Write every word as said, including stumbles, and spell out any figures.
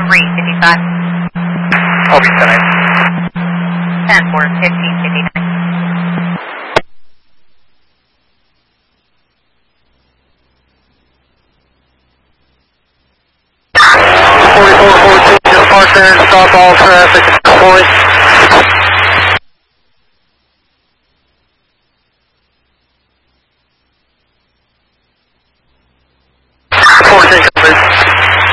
three fifty-five. I'll be ten. ten four fifteen fifty-nine. forty-four fourteen, just park there and stop all traffic at this point. fourteen complete.